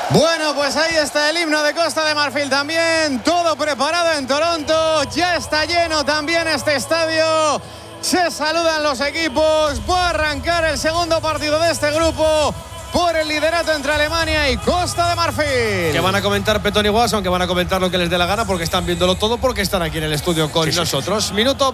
Bueno, pues ahí está el himno de Costa de Marfil también. Todo preparado en Toronto. Ya está lleno también este estadio. Se saludan los equipos. Va a arrancar el segundo partido de este grupo por el liderato entre Alemania y Costa de Marfil. Que van a comentar Petón y Watson, que van a comentar lo que les dé la gana porque están viéndolo todo, porque están aquí en el estudio con nosotros. Minuto